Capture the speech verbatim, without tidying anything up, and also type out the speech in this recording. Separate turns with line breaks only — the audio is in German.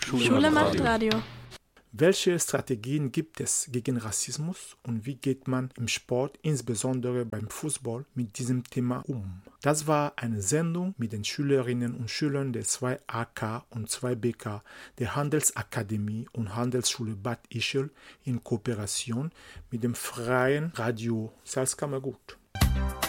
Schule macht Radio.
Welche Strategien gibt es gegen Rassismus und wie geht man im Sport, insbesondere beim Fußball, mit diesem Thema um? Das war eine Sendung mit den Schülerinnen und Schülern der zwei A K und zwei B K der Handelsakademie und Handelsschule Bad Ischl in Kooperation mit dem freien Radio Salzkammergut.